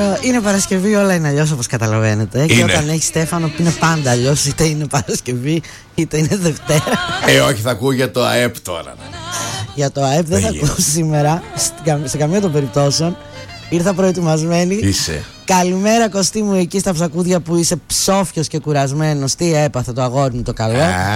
Είναι Παρασκευή, όλα είναι αλλιώς όπως καταλαβαίνετε. Είναι. Και όταν έχει Στέφανο που είναι πάντα αλλιώς, είτε είναι Παρασκευή είτε είναι Δευτέρα. Όχι, θα ακούω για το ΑΕΠ τώρα. Για το ΑΕΠ δεν θα ακούω σήμερα, σε καμία των περιπτώσεων. Ήρθα προετοιμασμένη. Είσαι. Καλημέρα Κωστή μου εκεί στα ψακούδια που είσαι ψόφιος και κουρασμένος. Τι έπαθε το αγόρι μου το καλό.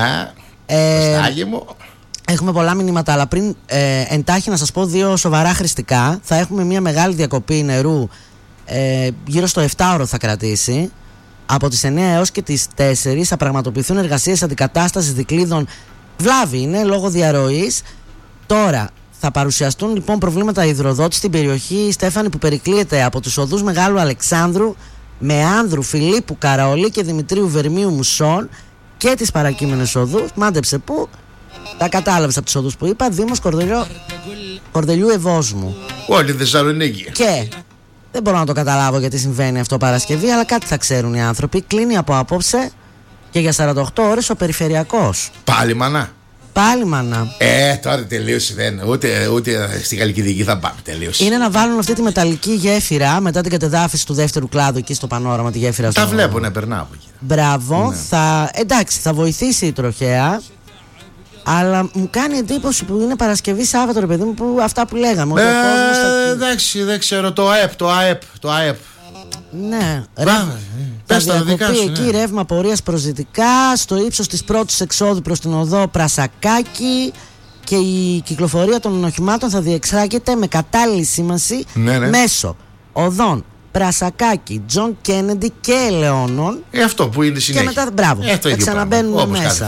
Κωστάγι μου. Έχουμε πολλά μηνύματα, αλλά πριν εντάχει να σας πω δύο σοβαρά χρηστικά. Θα έχουμε μια μεγάλη διακοπή νερού, γύρω στο 7ωρο θα κρατήσει. Από τις 9 έως και τις 4 θα πραγματοποιηθούν εργασίες αντικατάστασης δικλείδων. Βλάβη είναι λόγω διαρροής. Τώρα θα παρουσιαστούν λοιπόν προβλήματα υδροδότησης στην περιοχή, Στέφανη, που περικλείεται από τους οδούς Μεγάλου Αλεξάνδρου, Μεάνδρου, Φιλίππου, Καραολί και Δημητρίου Βερμίου Μουσών και τις παρακείμενες οδούς. Μάντεψε πού. Τα κατάλαβες από τους οδούς που είπα. Δήμος Κορδελιού Ευόσμου. Όλη η Θεσσαλονίκη. Και δεν μπορώ να το καταλάβω γιατί συμβαίνει αυτό Παρασκευή, αλλά κάτι θα ξέρουν οι άνθρωποι. Κλείνει από απόψε και για 48 ώρες ο περιφερειακός. Πάλι μανά. Πάλι μανά. Τώρα τελείωσε. Ούτε στη Γαλλική Δική θα πάμε. Τελείωσε. Είναι να βάλουν αυτή τη μεταλλική γέφυρα μετά την κατεδάφιση του δεύτερου κλάδου εκεί στο πανόραμα, τη γέφυρα. Τα βλέπω να περνάω από εκεί. Μπράβο. Ναι. Εντάξει, θα βοηθήσει η τροχέα. Αλλά μου κάνει εντύπωση που είναι Παρασκευή Σάββατο, ρε παιδί μου, που αυτά που λέγαμε. Εντάξει, δεν ξέρω. Το ΑΕΠ. Ναι, πες τα δικά σου. Εκεί ρεύμα πορείας προσδυτικά, στο ύψος της πρώτης εξόδου προς την οδό Πρασακάκη, και η κυκλοφορία των οχημάτων θα διεξάγεται με κατάλληλη σήμανση μέσω οδών Πρασακάκη, Τζον Κέννεντι και Ελαιώνων. Αυτό που είναι συνέχεια. Και μετά, μπράβο, θα ξαναμπαίνουμε μέσα.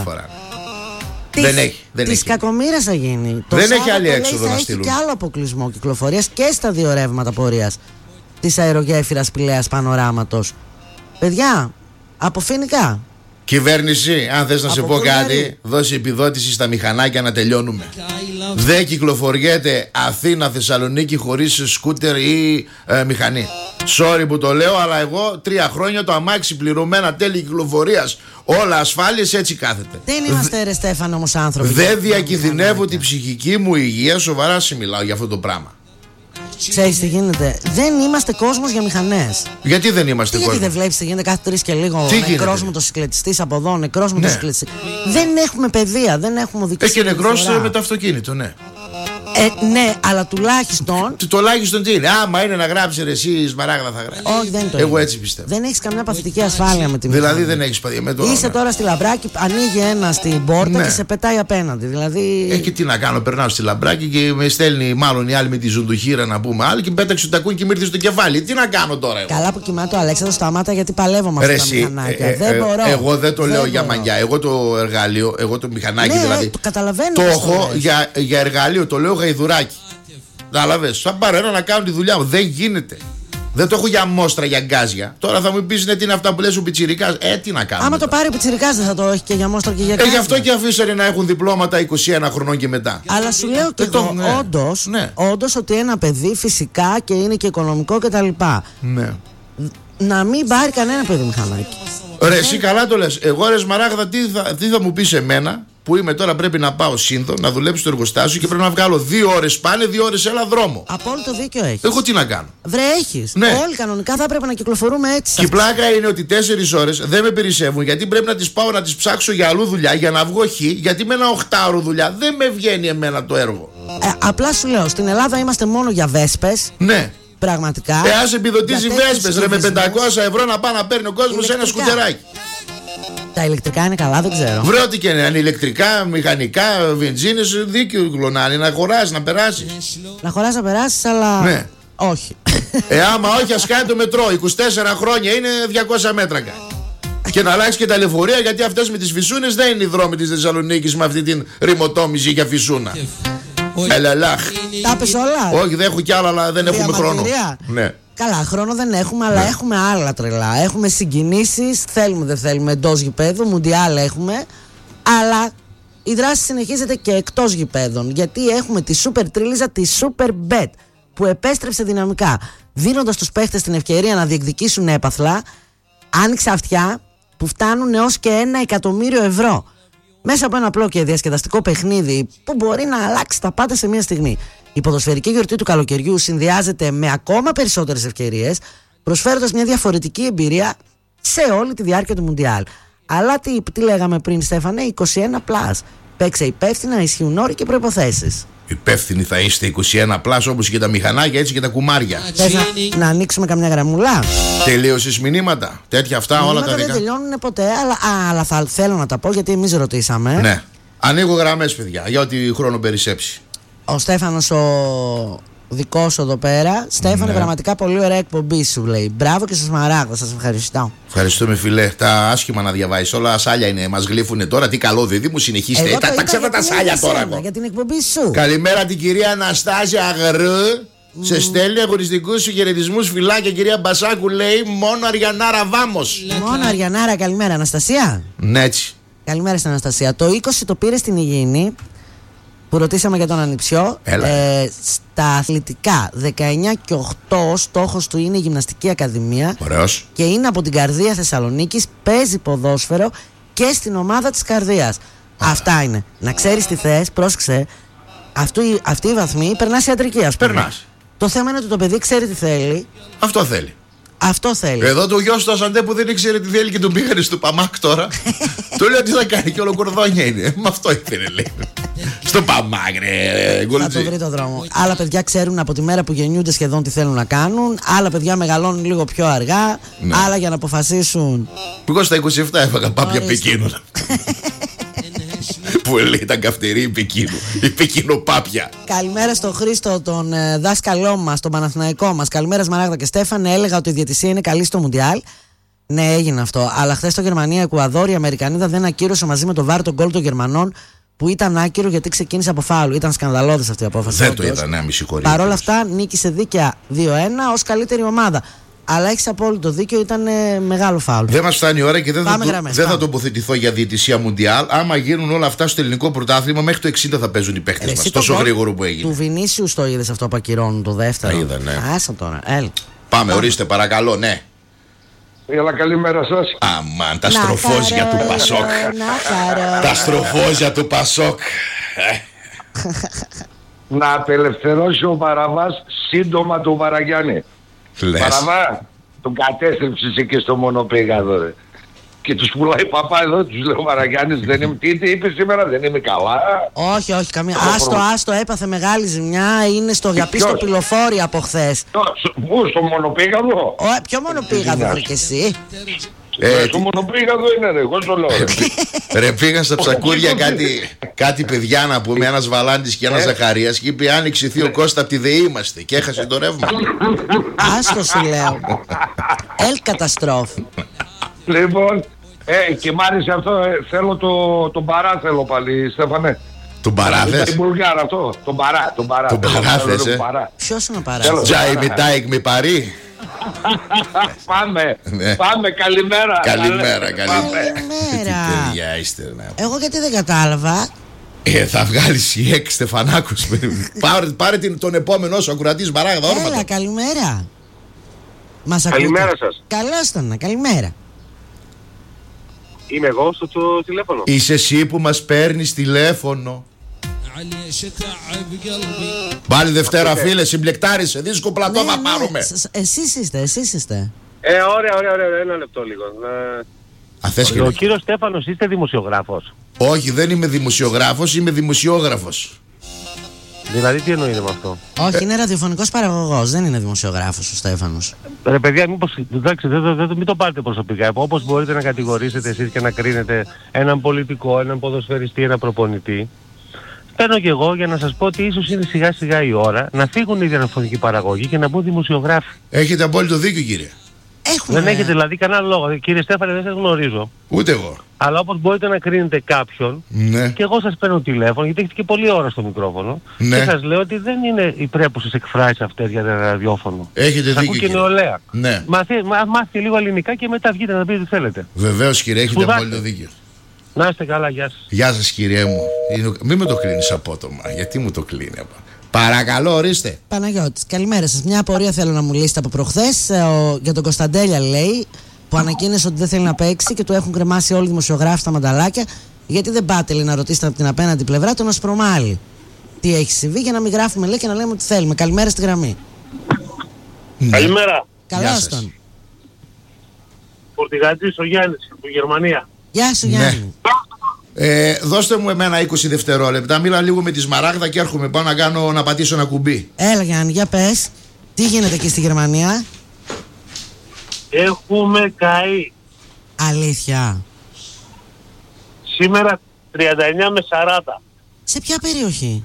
Δεν έχει. Της κακομοίρας θα γίνει. Δεν έχει άλλη έξοδο να στείλουν. Έχει και άλλο αποκλεισμό κυκλοφορίας και στα δύο ρεύματα πορείας της αερογέφυρας Πηλαίας Πανοράματος. Παιδιά, αποφοινικά. Κυβέρνηση, αν θες να σε πω κάτι, δώσει επιδότηση στα μηχανάκια να τελειώνουμε. Δεν κυκλοφοριέται Αθήνα-Θεσσαλονίκη χωρίς σκούτερ ή μηχανή. Sorry που το λέω, αλλά εγώ 3 χρόνια το αμάξι πληρωμένα τέλη κυκλοφορίας, όλα ασφάλειες, έτσι κάθεται. Δεν είμαστε ρε Στέφανο όμως άνθρωποι. Δεν διακινδυνεύω την ψυχική μου υγεία, σοβαρά μιλάω για αυτό το πράγμα. Ξέρεις τι γίνεται? Δεν είμαστε κόσμος για μηχανές. Γιατί δεν είμαστε κόσμος? Γιατί δεν βλέπεις τι γίνεται κάθε 3 και λίγο? Νεκρός μοτοσυκλετιστής από εδώ, νεκρός μοτοσυκλετιστής. Δεν έχουμε παιδεία, δεν έχουμε οδηγήσει. Και νεκρός με το αυτοκίνητο, ναι. Ναι, αλλά τουλάχιστον. Τουλάχιστον τι είναι? Άμα είναι να γράψει εσύ Σμαράγδα, θα γράψει. Όχι, δεν το. Εγώ έτσι πιστεύω. Δεν έχεις καμιά παθητική ασφάλεια με τη μηχανή. Δηλαδή δεν έχεις παθητική. Είσαι τώρα στη Λαμπράκη, ανοίγει ένα στην πόρτα και σε πετάει απέναντι. Δηλαδή. Και τι να κάνω, περνάω στη Λαμπράκη και με στέλνει μάλλον η άλλη με τη ζουντουχύρα να πούμε άλλη και πέταξε το τακούνι και μου ήρθε στο κεφάλι. Τι να κάνω τώρα εγώ? Καλά που κοιμάται ο Αλέξανδρος, σταμάτα γιατί παλεύω με αυτά τα μηχανάκια. Δεν μπορώ. Εγώ δεν το λέω για μαγιά. Εγώ το εργαλείο, εγώ το μηχανάκι δηλαδή. Το καταλαβαίνω. Το έχω για εργαλείο, το λέω γαϊδουράκι. Κατάλαβες, θα πάρω ένα να κάνω τη δουλειά μου. Δεν γίνεται. Δεν το έχω για μόστρα, για γκάζια. Τώρα θα μου πεις τι είναι αυτά που λες ο πιτσιρικάς. Τι να κάνω. Άμα το πάρει ο πιτσιρικάς δεν θα το έχει και για μόστρα και για γκάζια. Γι' αυτό και αφήσανε να έχουν διπλώματα 21 χρονών και μετά. Αλλά σου λέω και εγώ όντως ότι ένα παιδί φυσικά και είναι και οικονομικό κτλ. Ναι. Να μην πάρει κανένα παιδί μηχανάκι. Ρε, εσύ καλά το λες. Εγώ ρε Σμαράγδα, τι θα μου πεις εμένα που είμαι τώρα, πρέπει να πάω Σύνδο να δουλέψω στο εργοστάσιο και πρέπει να βγάλω 2 ώρες πάνε, 2 ώρες έλα δρόμο. Απόλυτο δίκιο έχεις. Εγώ τι να κάνω? Βρε, έχεις. Ναι. Όλοι κανονικά θα πρέπει να κυκλοφορούμε έτσι. Και η πλάκα είναι ότι 4 ώρες δεν με περισσεύουν, γιατί πρέπει να τις πάω να τις ψάξω για αλλού δουλειά για να βγω γιατί με ένα 8ωρο δουλειά δεν με βγαίνει εμένα το έργο. Απλά σου λέω, στην Ελλάδα είμαστε μόνο για βέσπες. Ναι. Πραγματικά. Ας επιδοτήσει βέσπες ρε, με 500 ευρώ να πάει να παίρνει ο κόσμος ένα σκουτεράκι. Τα ηλεκτρικά είναι καλά, δεν ξέρω. Βρε ό,τι και είναι, ηλεκτρικά, μηχανικά, βενζίνες, δίκιο γλωνάνι, να χωράς, να περάσεις. Να χωράς να περάσεις, αλλά. Ναι. Όχι. Άμα όχι, ας κάνει το μετρό. 24 χρόνια είναι 200 μέτρα κάνει. Και να αλλάξει και τα λεωφορεία, γιατί αυτές με τις φυσούνες δεν είναι οι δρόμοι της Θεσσαλονίκης με αυτή την ρημοτόμηση για φυσούνα. Ελαλάχ. Τα πες όλα. Όχι, δεν έχω κι άλλα, αλλά δεν έχουμε χρόνο. Ναι. Καλά, χρόνο δεν έχουμε, αλλά έχουμε άλλα τρελά. Έχουμε συγκινήσεις, θέλουμε δεν θέλουμε, εντός γηπέδου, μουντιάλ έχουμε. Αλλά η δράση συνεχίζεται και εκτός γηπέδων. Γιατί έχουμε τη σούπερ τρίλιζα, τη σούπερ bet, που επέστρεψε δυναμικά, δίνοντας στους παίχτες την ευκαιρία να διεκδικήσουν έπαθλα. Άνοιξε αυτιά που φτάνουν έως και 1 εκατομμύριο ευρώ. Μέσα από ένα απλό και διασκεδαστικό παιχνίδι που μπορεί να αλλάξει τα πάντα σε μια στιγμή. Η ποδοσφαιρική γιορτή του καλοκαιριού συνδυάζεται με ακόμα περισσότερες ευκαιρίες προσφέροντας μια διαφορετική εμπειρία σε όλη τη διάρκεια του Μουντιάλ. Αλλά τι λέγαμε πριν, Στέφανε, 21+. Παίξε υπεύθυνα, ισχύουν όροι και προϋποθέσεις. Υπεύθυνοι θα είστε 21+, όπως και τα μηχανάκια, έτσι και τα κουμάρια. Θες να ανοίξουμε καμιά γραμμούλα? Τελείωσες μηνύματα, τέτοια αυτά, όλα τα δικά. Δεν τελειώνουν ποτέ, αλλά θέλω να τα πω γιατί εμείς ρωτήσαμε. Ναι. Ανοίγω γραμμές, παιδιά, για ό,τι χρόνο περισσέψει. Ο Στέφανος ο δικός σου εδώ πέρα. Στέφανε, πραγματικά πολύ ωραία εκπομπή σου, λέει. Μπράβο και σας μαράγω, σας ευχαριστώ. Ευχαριστούμε, φιλέ. Τα άσχημα να διαβάζεις, όλα σάλια είναι. Μας γλύφουνε τώρα. Τι καλό, δίδυ μου, συνεχίστε. Τα ξέρω τα σάλια τώρα εγώ. Για την εκπομπή σου. Καλημέρα την κυρία Αναστάσια Αγρού. Σε στέλνει αγωνιστικούς σου χαιρετισμούς, φιλάκια, κυρία Μπασάκου, λέει. Μόνο Αριανάρα Βάμος. Μόνο Αριανάρα, καλημέρα, Αναστασία. Ναι, έτσι. Καλημέρα στην Αναστασία. Το 20 το πήρε στην Υγιεινή, που ρωτήσαμε για τον Ανιψιό. Στα αθλητικά 19 και 8, ο στόχος του είναι η Γυμναστική Ακαδημία. Ωραίος. Και είναι από την Καρδία Θεσσαλονίκης, παίζει ποδόσφαιρο και στην ομάδα της Καρδίας. Αυτά είναι. Να ξέρεις τι θες, πρόσεξε. Αυτή η βαθμή περνάς ιατρική, ας πούμε. Περνάς. Το θέμα είναι ότι το παιδί ξέρει τι θέλει. Αυτό θέλει. Αυτό θέλει. Εδώ το γιο του Ασαντέ που δεν ήξερε τι θέλει και τον πήγανε στο Παμάκ τώρα. Του λέω τι θα κάνει και όλο κορδόνια είναι. Με αυτό ήθελε, λέει. Στο Παμάκ, ρε. Θα το βρει το δρόμο. Άλλα παιδιά ξέρουν από τη μέρα που γεννιούνται σχεδόν τι θέλουν να κάνουν. Άλλα παιδιά μεγαλώνουν λίγο πιο αργά. Ναι. Άλλα για να αποφασίσουν. Εγώ στα 27 έφαγα πάπια Πεκίνου. Που λέει ήταν καυτερή η Πεκίνο-πάπια. Καλημέρα στον Χρήστο, τον δάσκαλό μας, τον Παναθηναϊκό μας. Καλημέρα Σμαράγδα και Στέφανε. Έλεγα ότι η διαιτησία είναι καλή στο Μουντιάλ. Ναι, έγινε αυτό. Αλλά χθες στο Γερμανία-Εκουαδόρ η Αμερικανίδα δεν ακύρωσε μαζί με το VAR τον γκολ των Γερμανών, που ήταν άκυρο γιατί ξεκίνησε από φάουλ. Ήταν σκανδαλώδης αυτή η απόφαση. Δεν το είδα, ναι, μισή χωρί. Παρ' όλα αυτά νίκησε δίκαια 2-1 ως καλύτερη ομάδα. Αλλά έχεις απόλυτο δίκιο, ήταν μεγάλο φάουλ. Δεν μας φτάνει η ώρα και δεν θα τοποθετηθώ για διαιτησία Μουντιάλ. Άμα γίνουν όλα αυτά στο ελληνικό πρωτάθλημα, μέχρι το 60 θα παίζουν οι παίχτες μας. Τόσο γρήγορο που έγινε. Του Βινίσιους το είδες αυτό που ακυρώνουν το δεύτερο? Είδα, ναι. Άσα τώρα, έλα. Πάμε, ορίστε, παρακαλώ, ναι. Έλα, καλημέρα σας. Αμάν, τα στροφόζια του Πασόκ. Τα στροφόζια του Πασόκ. Να απελευθερώσει ο Παραβάς σύντομα τον Βαραγιάννη. Παραβά, τον κατέστρεψες εκεί στο μονοπήγαδο, ρε. Και τους πουλάει παπά εδώ, τους λέω Βαραγιάννης, δεν είμαι. Τι είπε σήμερα, δεν είμαι καλά. Όχι, καμία. Άστο, έπαθε μεγάλη ζημιά. Είναι στο διαπίστο πυλοφόρη από χθες. Πού, στο μονοπήγαδο? Ποιο μονοπήγαδο βρήκε εσύ? Στο μονοπήγαδο είναι, ρε, εγώ το λέω. Ρε, πήγαν στα ψακούδια κάτι παιδιά, να πούμε, ένας Βαλάντης και ένας Ζαχαρίας, και είπε: αν εξηθεί ο Κώστα από τη ΔΕΗ είμαστε. Και έχασε το ρεύμα. Άστο, σου λέω. Ελ καταστρόφη. Λοιπόν, και μ' άρεσε αυτό. Θέλω τον Παρά, θέλω πάλι, Στέφανε. Τον Παρά θες? Μπουλγάρα αυτό. Τον Παρά. Τον Παρά θες, Ποιος είναι ο Παρά? Τζάι μιτάικ μη παρή. Πάμε, καλημέρα. Καλημέρα. Εγώ γιατί δεν κατάλαβα. Θα βγάλεις η Εκ Στεφανάκος. Πάρε τον επόμενο σου ακουρατής Μαράγδα όρματα. Έλα, καλημέρα. Καλημέρα σας. Καλώς ήταν, καλημέρα. Είμαι εγώ στο τηλέφωνο. Είσαι εσύ που μας παίρνεις τηλέφωνο. Πάλι Δευτέρα, φίλε, συμπλεκτάρισε. Δίσκο πλατό θα πάρουμε. Εσείς είστε. Ωραία, ένα λεπτό λίγο. Ο κύριος Στέφανος, είστε δημοσιογράφος? Όχι, δεν είμαι δημοσιογράφος, είμαι δημοσιόγραφος. Δηλαδή τι εννοείται με αυτό? Όχι, είναι ραδιοφωνικός παραγωγός, δεν είναι δημοσιογράφος ο Στέφανος. Ρε παιδιά, μήπως, εντάξει, μην το πάρετε προσωπικά. Όπως μπορείτε να κατηγορήσετε εσείς και να κρίνετε έναν πολιτικό, έναν ποδοσφαιριστή, έναν προπονητή, παίρνω και εγώ για να σας πω ότι ίσως είναι σιγά σιγά η ώρα να φύγουν οι ραδιοφωνικοί παραγωγοί και να μπουν δημοσιογράφοι. Έχετε απόλυτο δίκιο, κύριε. Δεν έχετε δηλαδή κανένα λόγο. Κύριε Στέφανε, δεν σας γνωρίζω. Ούτε εγώ. Αλλά όπως μπορείτε να κρίνετε κάποιον, ναι. Και εγώ σας παίρνω τηλέφωνο, γιατί έχετε και πολλή ώρα στο μικρόφωνο, ναι. Και σας λέω ότι δεν είναι οι πρέπουσες εκφράσεις αυτές για ραδιόφωνο. Έχετε δίκιο. Και νεολαία. Ναι. Μάθετε λίγο ελληνικά και μετά βγείτε να πείτε τι θέλετε. Βεβαίως, κύριε, έχετε απόλυτο δίκιο. Να είστε καλά, γεια σας. Γεια σας, κύριε μου. Μην με το κλείνεις απότομα. Γιατί μου το κλείνει? Παρακαλώ, ορίστε. Παναγιώτης, καλημέρα σας. Μια απορία θέλω να μου λύσετε από προχθές. Για τον Κωνσταντέλια, λέει, που ανακοίνωσε ότι δεν θέλει να παίξει και του έχουν κρεμάσει όλοι οι δημοσιογράφοι στα μανταλάκια. Γιατί δεν πάτε, λέει, να ρωτήσετε από την απέναντι πλευρά τον Ασπρομάλη τι έχει συμβεί, για να μην γράφουμε, λέει, και να λέμε ότι θέλουμε. Καλημέρα στη γραμμή. Καλημέρα. Καλώς τον. Φορτηγατζής ο Γιάννης από Γερμανία. Γεια σου Γιάννη. Δώστε μου εμένα 20 δευτερόλεπτα. Μίλα λίγο με τη Σμαράγδα και έρχομαι. Πάω να πατήσω ένα κουμπί. Έλα Γιάννη, για πες. Τι γίνεται εκεί στη Γερμανία? Έχουμε καεί. Αλήθεια? Σήμερα 39 με 40. Σε ποια περιοχή?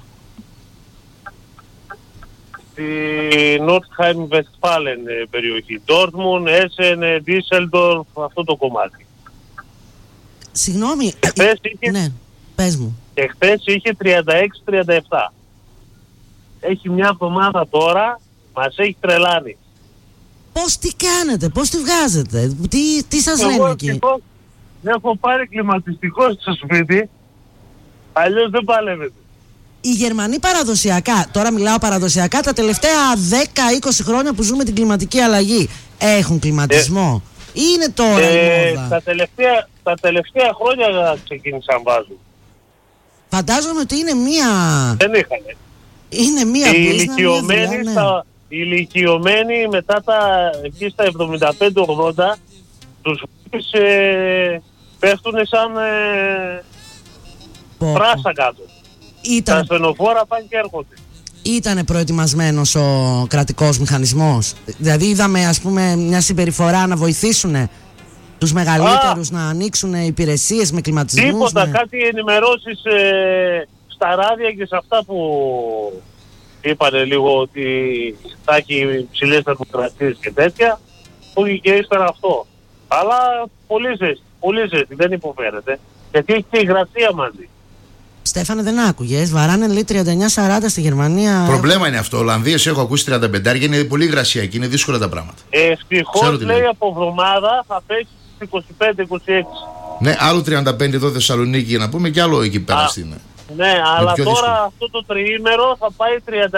Στη Nordheim-Westfalen περιοχή. Dortmund, Essen, Düsseldorf, αυτό το κομμάτι. Συγγνώμη. Ναι, πες μου. Και χθες είχε 36-37. Έχει μια εβδομάδα τώρα, μας έχει τρελάνει. Πώς τι κάνετε, πώς τη βγάζετε, τι σας λένε εκεί? Έχω πάρει κλιματιστικό στο σπίτι, αλλιώς δεν παλεύεται. Οι Γερμανοί παραδοσιακά, τώρα μιλάω παραδοσιακά, τα τελευταία 10-20 χρόνια που ζούμε την κλιματική αλλαγή, έχουν κλιματισμό ή είναι τώρα η μόδα? Τα τελευταία χρόνια ξεκίνησαν βάζουν. Φαντάζομαι ότι είναι μία... Δεν είχανε. Είναι μία οι ηλικιωμένοι μετά εκεί στα 75-80 τους πέφτουν σαν πράσα κάτω. Τα ασθενοφόρα πάνε και έρχονται. Ήτανε προετοιμασμένος ο κρατικός μηχανισμός? Δηλαδή είδαμε ας πούμε μια συμπεριφορά να βοηθήσουν τους μεγαλύτερους να ανοίξουν υπηρεσίες με κλιματισμούς? Τίποτα, κάτι ενημερώσεις στα ράδια και σε αυτά που είπανε λίγο ότι θα έχει ψηλές θερμοκρασίες και τέτοια, που και ύστερα αυτό. Αλλά πολύ ζέστη, δεν υποφέρεται, γιατί έχει και υγρασία μαζί. Στέφανε, δεν άκουγες? Βαράνε λέει 39-40 στη Γερμανία. Προβλήμα είναι αυτό. Ολλανδίες έχω ακούσει 35, είναι πολύ υγρασιακή, είναι δύσκολα τα πράγματα. Ευτυχώς λέει από εβδομάδα θα πέσει στις 25-26. Ναι, άλλο 35 εδώ Θεσσαλονίκη για να πούμε, και άλλο εκεί πέρα στην. Ναι, αλλά τώρα αυτό το τριήμερο θα πάει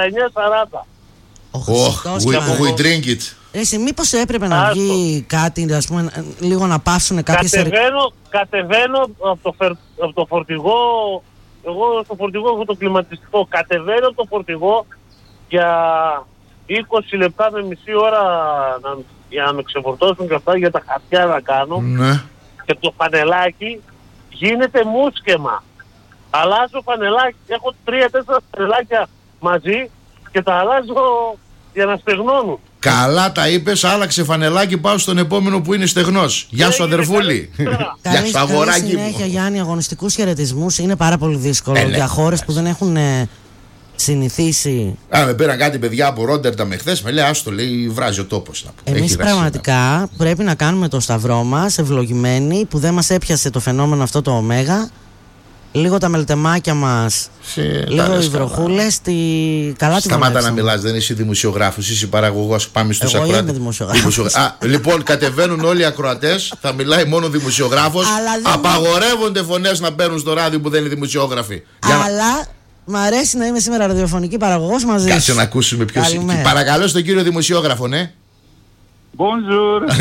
39-40. We drink it. Εσύ μήπως έπρεπε να βγει κάτι, ας πούμε, λίγο να πάυσουν κάποιες... Κατεβαίνω από το φορτηγό. Εγώ στο φορτηγό έχω το κλιματιστικό. Κατεβαίνω από το φορτηγό για 20 λεπτά με μισή ώρα για να με ξεφορτώσουν και αυτά, για τα χαρτιά να κάνω. Ναι. Και το φανελάκι γίνεται μουσκεμα. Αλλάζω φανελάκι. Έχω 3-4 φανελάκια μαζί και τα αλλάζω για να στεγνώνουν. Καλά τα είπες, άλλαξε φανελάκι, πάω στον επόμενο που είναι στεγνός. Γεια σου αδερφούλη. Γεια σου αγοράκι μου. Συνέχεια Γιάννη, αγωνιστικούς χαιρετισμούς. Είναι πάρα πολύ δύσκολο για χώρες που δεν έχουν συνηθίσει. Με πήραν κάτι παιδιά από Ρόντερνταμ εχθές, με λέει άστο, λέει βράζει ο τόπος. Εμείς πραγματικά πρέπει να κάνουμε το σταυρό μας, ευλογημένοι, που δεν μας έπιασε το φαινόμενο αυτό το ωμέγα. Λίγο τα μελτεμάκια μας, λίγο οι βροχούλες, καλά τη Σταμάτα να μιλάς, δεν είσαι δημοσιογράφος, είσαι παραγωγός. Πάμε στους ακροατές. Εγώ είμαι δημοσιογράφος. Λοιπόν, κατεβαίνουν όλοι οι ακροατές, θα μιλάει μόνο δημοσιογράφος. Απαγορεύονται φωνές να παίρνουν στο ράδιο που δεν είναι δημοσιογράφοι. Αλλά μ' αρέσει να είμαι σήμερα ραδιοφωνική παραγωγός μαζί σου. Κάτσε να ακούσουμε ποιος είναι. Παρακαλώ στον κύριο δημοσιόγραφο, ναι. Bonjour.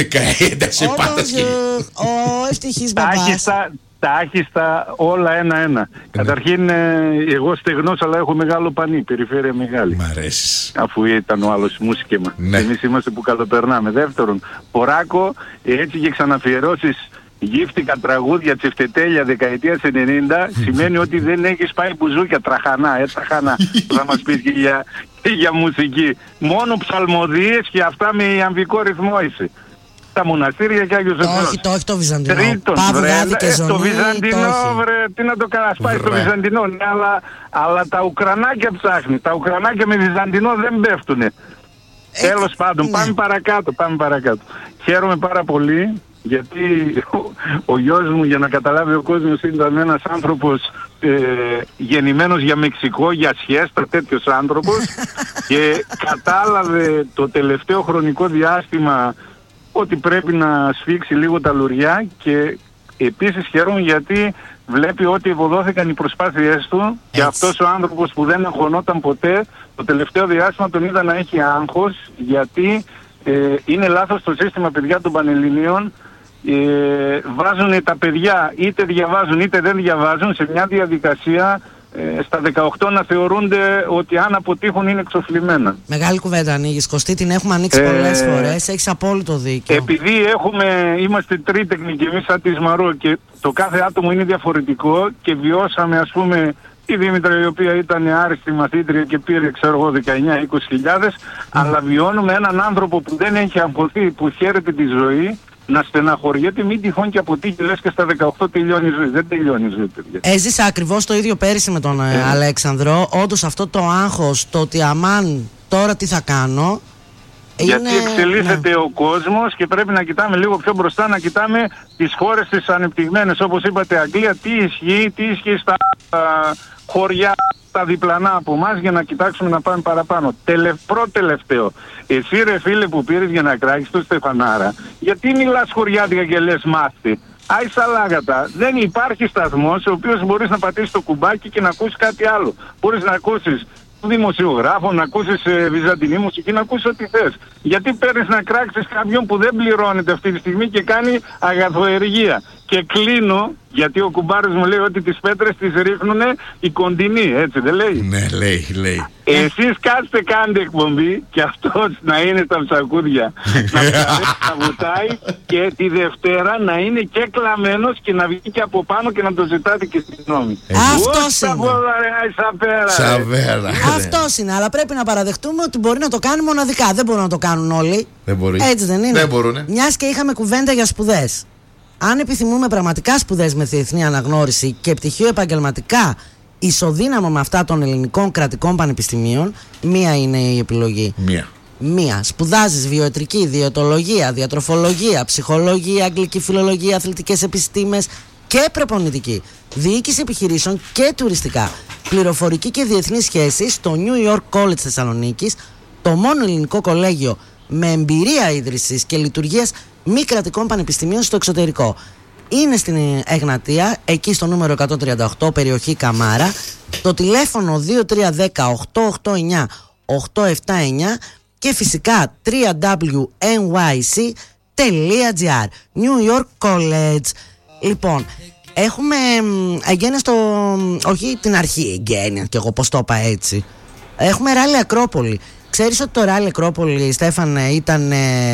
Ο ευτυχής μπαμπάς. Τα άχιστα όλα ένα-ένα. Καταρχήν εγώ στεγνός, αλλά έχω μεγάλο πανί, περιφέρεια μεγάλη. Μ' αρέσεις. Αφού ήταν ο άλλος μουσικέμα. Ναι. Εμείς είμαστε που καλοπερνάμε. Δεύτερον, Ποράκο, έτσι και ξαναφιερώσεις γύφτικα τραγούδια τσιφτετέλια δεκαετίας 90, σημαίνει ότι δεν έχεις πάει μπουζούκια τραχανά, τραχανά. Θα μας πεις και για μουσική. Μόνο ψαλμοδίες και αυτά με ιαμβικό ρυθμό είσαι. Τα μοναστήρια και Άγιος Εθνός. Όχι το Βυζαντινό. Τρίτον, το Βυζαντινό, βρε, τι να το κάνεις, πάει στο Βυζαντινό, ναι, αλλά τα Ουκρανάκια ψάχνει. Τα Ουκρανάκια με Βυζαντινό δεν πέφτουνε. Τέλος πάντων, πάμε παρακάτω. Χαίρομαι πάρα πολύ, γιατί ο γιος μου, για να καταλάβει ο κόσμος, ήταν ένας άνθρωπος γεννημένος για Μεξικό, για σιέστα, τέτοιος άνθρωπος, και κατάλαβε το τελευταίο χρονικό διάστημα ότι πρέπει να σφίξει λίγο τα λουριά, και επίσης χαίρομαι γιατί βλέπει ότι ευωδόθηκαν οι προσπάθειές του και αυτός ο άνθρωπος που δεν αγχωνόταν ποτέ, το τελευταίο διάστημα τον είδα να έχει άγχος, γιατί είναι λάθος το σύστημα, παιδιά, των Πανελληνίων. Βάζουν τα παιδιά, είτε διαβάζουν είτε δεν διαβάζουν, σε μια διαδικασία στα 18 να θεωρούνται ότι αν αποτύχουν είναι εξοφλημένα. Μεγάλη κουβέντα ανοίγεις, Κωστή, την έχουμε ανοίξει πολλές φορές, έχεις απόλυτο δίκιο. Επειδή είμαστε τρίτεκνοι και εμείς σαν τη Μαρό και το κάθε άτομο είναι διαφορετικό και βιώσαμε ας πούμε η Δήμητρα η οποία ήταν άριστη μαθήτρια και πήρε 19-20 χιλιάδες, αλλά βιώνουμε έναν άνθρωπο που δεν έχει αγχωθεί, που χαίρεται τη ζωή, να στεναχωριέται, μην τυχόν και αποτύχει, λες και στα 18 τελειώνει η ζωή. Δεν τελειώνει η ζωή, παιδιά. Έζησα ακριβώς το ίδιο πέρυσι με τον Αλέξανδρο. Όντως αυτό το άγχος, το ότι αμάν τώρα τι θα κάνω. Γιατί εξελίσσεται ο κόσμος και πρέπει να κοιτάμε λίγο πιο μπροστά, να κοιτάμε τις χώρες τις ανεπτυγμένες. Όπως είπατε, Αγγλία, τι ισχύει στα χωριά, τα διπλανά από εμάς, για να κοιτάξουμε να πάμε παραπάνω. Προτελευταίο. Εσύ ρε φίλε που πήρες για να κράξεις το Στεφανάρα, γιατί μιλάς χωριάτικα και λες μάστη? Άι σαλάγατα, δεν υπάρχει σταθμός ο οποίος μπορείς να πατήσεις το κουμπάκι και να ακούσεις κάτι άλλο. Μπορείς να ακούσεις δημοσιογράφο, να ακούσεις βυζαντινή μουσική, να ακούσεις ό,τι θες. Γιατί παίρνεις να κράξεις κάποιον που δεν πληρώνεται αυτή τη στιγμή και κάνει αγαθοεργία? Και κλείνω, γιατί ο κουμπάρος μου λέει ότι τις πέτρες τις ρίχνουνε οι κοντινοί, έτσι δεν λέει? Ναι, λέει. Εσείς κάτσετε, κάντε εκπομπή και αυτός να είναι στα ψακούδια, να βουτάει και τη Δευτέρα να είναι και κλαμμένος και να βγει και από πάνω και να το ζητάτε και στη γνώμη. Αυτός είναι. Αυτός είναι, αλλά πρέπει να παραδεχτούμε ότι μπορεί να το κάνει μοναδικά. Δεν μπορούν να το κάνουν όλοι. Δεν μπορεί. Έτσι δεν είναι? Δεν μπορούνε. Μιας και είχαμε κουβέντα για σπουδές. Αν επιθυμούμε πραγματικά σπουδές με διεθνή αναγνώριση και πτυχίο επαγγελματικά ισοδύναμο με αυτά των ελληνικών κρατικών πανεπιστημίων, μία είναι η επιλογή. Μία. Σπουδάζεις βιοετρική, διαιτολογία, διατροφολογία, ψυχολογία, αγγλική φιλολογία, αθλητικές επιστήμες και προπονητική, διοίκηση επιχειρήσεων και τουριστικά, πληροφορική και διεθνείς σχέσεις στο New York College Θεσσαλονίκης, το μόνο ελληνικό κολέγιο με εμπειρία ίδρυσης και λειτουργίας μη κρατικών πανεπιστημίων στο εξωτερικό. Είναι στην Εγνατία, εκεί στο νούμερο 138, περιοχή Καμάρα. Το τηλέφωνο 2310 889 879 και φυσικά www.nyc.gr. New York College. Λοιπόν, έχουμε εγγένεια στο... όχι την αρχή εγγένεια, και εγώ πώς το είπα έτσι. Έχουμε ράλι Ακρόπολη. Ξέρεις ότι το ράλι Ακρόπολη, Στέφανε, ήταν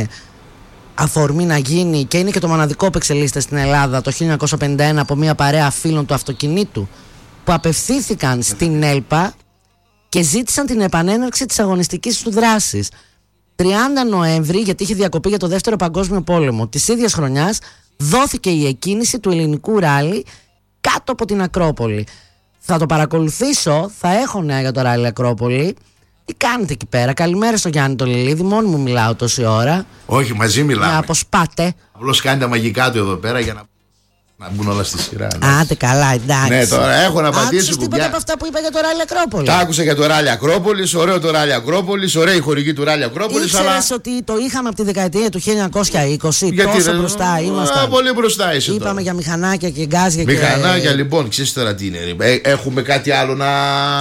αφορμή να γίνει και είναι και το μοναδικό που εξελίσσεται στην Ελλάδα το 1951 από μια παρέα φίλων του αυτοκινήτου που απευθύνθηκαν στην ΕΛΠΑ και ζήτησαν την επανέναρξη της αγωνιστικής του δράσης. 30 Νοέμβρη, γιατί είχε διακοπεί για το Δεύτερο Παγκόσμιο Πόλεμο της ίδιας χρονιάς, δόθηκε η εκκίνηση του ελληνικού ράλι κάτω από την Ακρόπολη. Θα το παρακολουθήσω, θα έχω νέα για το ράλι Ακρόπολη. Τι κάνετε εκεί πέρα? Καλημέρα στο Γιάννη το Λιλίδη. Μόνη μου μιλάω τόση ώρα. Όχι, μαζί μιλάμε. Να αποσπάτε. Απλώς κάνει τα μαγικά του εδώ πέρα για να μπουν όλα στη σειρά. Άντε καλά, εντάξει. Ναι, τώρα έχω να πατήσω. Άκουσες τίποτα από αυτά που είπα για το ράλι Ακρόπολη? Τα άκουσα για το ράλι Ακρόπολης. Ωραίο το ράλι Ακρόπολης. Ωραία η χορηγή του ράλι Ακρόπολης. Ήξερες ότι το είχαμε από τη δεκαετία του 1920? Τόσο μπροστά ήμασταν. Πολύ μπροστά είσαι. Είπαμε τώρα για μηχανάκια και γκάζια. Μηχανάκια, λοιπόν, ξέρεις τώρα τι είναι? Έχουμε κάτι άλλο να...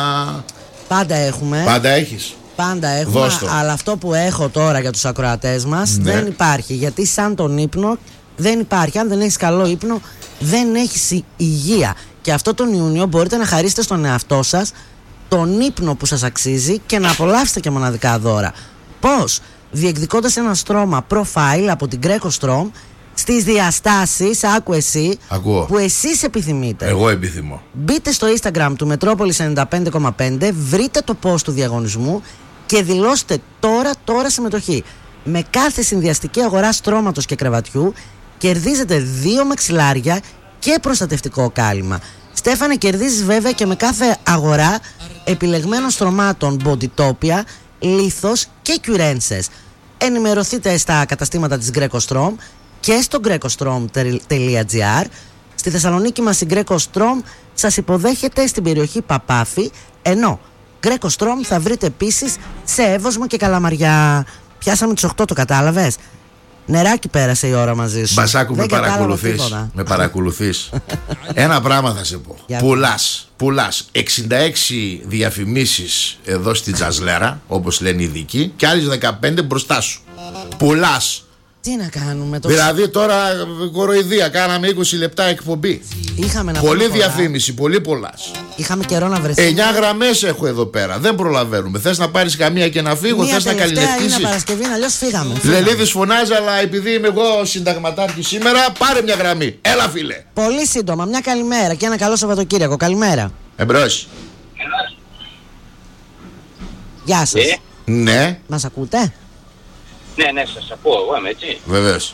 Πάντα έχουμε. Πάντα έχεις. Πάντα έχουμε, αλλά αυτό που έχω τώρα για τους ακροατές μας δεν υπάρχει. Γιατί σαν τον ύπνο δεν υπάρχει. Αν δεν έχεις καλό ύπνο, δεν έχεις υγεία. Και αυτό τον Ιούνιο μπορείτε να χαρίσετε στον εαυτό σας τον ύπνο που σας αξίζει και να απολαύσετε και μοναδικά δώρα. Πώς? Διεκδικώντας ένα στρώμα profile από την Greco Strom στις διαστάσεις, άκου εσύ, που εσείς επιθυμείτε. Εγώ επιθυμώ. Μπείτε στο Instagram του Metropolis 95,5, βρείτε το post του διαγωνισμού και δηλώστε τώρα συμμετοχή. Με κάθε συνδυαστική αγορά στρώματος και κρεβατιού κερδίζετε 2 μαξιλάρια και προστατευτικό κάλυμα. Στέφανε, κερδίζεις βέβαια και με κάθε αγορά επιλεγμένων στρωμάτων Bodytopia, Lithos και Curenses. Ενημερωθείτε στα καταστήματα της Greco Strom και στο grecostrom.gr. Στη Θεσσαλονίκη μας η Greco Strom σας υποδέχεται στην περιοχή Παπάφη, ενώ Greco Strom θα βρείτε επίσης σε Εύωσμο και Καλαμαριά. Πιάσαμε τις 8, το κατάλαβες? Νεράκι πέρασε η ώρα μαζί σου. Μπασάκου, με παρακολουθείς. Ένα πράγμα θα σε πω. Πουλάς 66 διαφημίσεις εδώ στη Τζαζλέρα, όπως λένε οι ειδικοί, και άλλες 15 μπροστά σου. Πουλάς Τι να κάνουμε Δηλαδή τώρα κοροϊδία, κάναμε 20 λεπτά εκπομπή. Είχαμε να πολύ διαφήμιση, πολύ πολλά. Είχαμε καιρό να βρεθούμε. 9 γραμμές έχω εδώ πέρα, δεν προλαβαίνουμε. Θες να πάρεις καμία και να φύγω, θες να καλλιλευτήσεις? Είναι Παρασκευή, αλλιώς φύγαμε. Λελίδης φωνάζει, αλλά επειδή είμαι εγώ συνταγματάρχη σήμερα, πάρε μια γραμμή. Έλα φίλε. Πολύ σύντομα, μια καλημέρα και ένα καλό Σαββατοκύριακο. Καλημέρα. Εμπρός. Γεια σας. Ναι. Μας ακούτε? Ναι, σας ακούω, εγώ είμαι έτσι. Βεβαίως.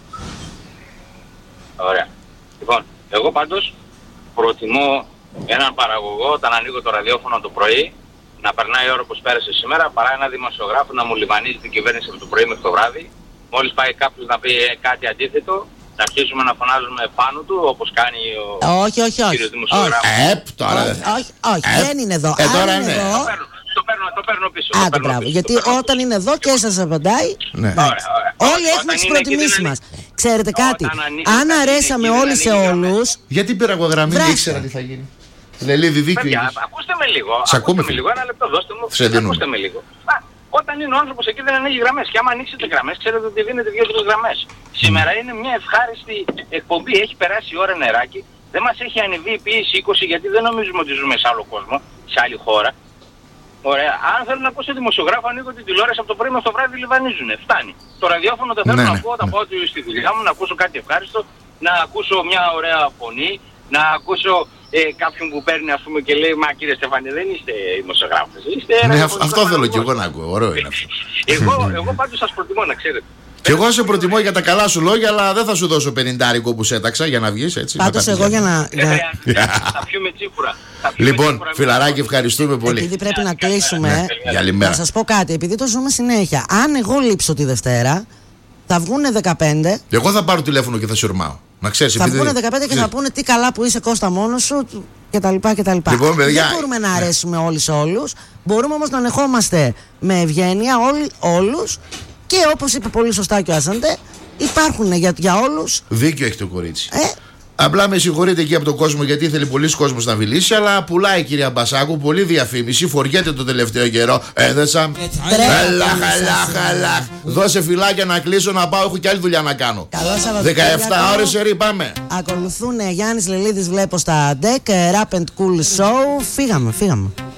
Ωραία. Λοιπόν, εγώ πάντως προτιμώ έναν παραγωγό όταν ανοίγω το ραδιόφωνο το πρωί να περνάει η ώρα όπως πέρασε σήμερα, παρά ένα δημοσιογράφο να μου λιμανίζει την κυβέρνηση από το πρωί μέχρι το βράδυ. Μόλις πάει κάποιος να πει κάτι αντίθετο, να αρχίσουμε να φωνάζουμε πάνω του όπως κάνει ο κύριος δημοσιογράφος. Όχι, δεν είναι εδώ. Τώρα ναι. Το παίρνω πίσω. Μπράβο. Γιατί όταν είναι εδώ και σας απαντάει. Ναι. Όλοι έχουμε τις προτιμήσεις μας. Ξέρετε κάτι, αν αρέσαμε όλοι σε όλους. Γιατί πήρα εγώ γραμμή, δεν ήξερα τι θα γίνει. Λελίδη, δίκιο έχεις. Ακούστε με λίγο. Ακούστε με λίγο, ένα λεπτό, δώστε μου. Ακούστε με λίγο. Όταν είναι ο άνθρωπος εκεί δεν ανοίγει γραμμές. Και άμα ανοίξετε γραμμές, ξέρετε ότι δίνετε 2-3 γραμμές. Σήμερα είναι μια ευχάριστη εκπομπή. Έχει περάσει η ώρα νεράκι. Δεν μας έχει ανεβεί η πίεση 20 γιατί δεν νομίζουμε ότι ζούμε σε άλλο κόσμο, σε άλλη χώρα. Ωραία. Αν θέλω να ακούσω δημοσιογράφο, ανοίγω την τηλεόραση από το πρωί μέχρι το βράδυ, λιβανίζουνε. Φτάνει. Το ραδιόφωνο δεν θέλω να ακούω, θα πάω στη δουλειά μου, να ακούσω κάτι ευχάριστο, να ακούσω μια ωραία φωνή, να ακούσω κάποιον που παίρνει ας πούμε και λέει «Μα κύριε Στεφάνη, δεν είστε δημοσιογράφος, είστε ένα...» Ναι, αυτό θέλω κι εγώ να ακούω, ωραίο είναι αυτό. Εγώ πάντως σας προτιμώ να ξέρετε. Και εγώ σε προτιμώ για τα καλά σου λόγια, αλλά δεν θα σου δώσω 50 που σέταξα για να βγεις έτσι. Πάντως εγώ για να... Θα πιούμε τσίπουρα. Λοιπόν, φιλαράκι, ευχαριστούμε πολύ. Επειδή πρέπει να κλείσουμε, να σας πω κάτι, επειδή το ζούμε συνέχεια. Αν εγώ λείψω τη Δευτέρα, θα βγούνε 15. Εγώ θα πάρω τηλέφωνο και θα σιωρμάω. Να ξέρεις, θα βγούνε 15 και θα πούνε τι καλά που είσαι Κώστα μόνος σου κτλ. Λοιπόν, παιδιά, δεν μπορούμε να αρέσουμε όλοι σε όλους. Μπορούμε όμως να ανεχόμαστε με ευγένεια όλους. Και όπως είπε πολύ σωστά και ο Άσαντε, υπάρχουν για όλους. Δίκιο έχει το κορίτσι. Απλά με συγχωρείτε εκεί από τον κόσμο γιατί ήθελε πολλοί κόσμος να μιλήσει, αλλά πουλάει η κυρία Μπασάκου, πολύ διαφήμιση, φοριέται το τελευταίο καιρό. Έδεσα. Χαλάχ. Δώσε φυλάκια να κλείσω να πάω, έχω και άλλη δουλειά να κάνω. 17 ώρες ερή, πάμε. Ακολουθούν Γιάννης Λελίδης, βλέπω στα DEC, Rap and Cool Show. Φύγαμε.